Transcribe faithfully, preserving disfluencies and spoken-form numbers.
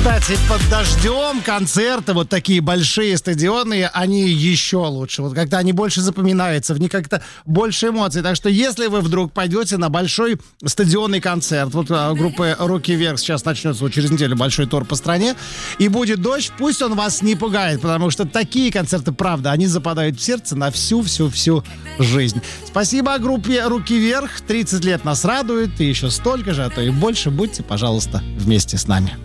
Кстати, под дождем концерты, вот такие большие стадионы, они еще лучше. Вот когда они больше запоминаются, в них как-то больше эмоций. Так что если вы вдруг пойдете на большой стадионный концерт, вот а, группы «Руки вверх» сейчас начнется вот через неделю большой тур по стране, и будет дождь, пусть он вас не пугает, потому что такие концерты, правда, они западают в сердце на всю-всю-всю жизнь. Спасибо группе «Руки вверх». тридцать лет нас радует, и еще столько же, а то и больше. Будьте, пожалуйста, вместе с нами.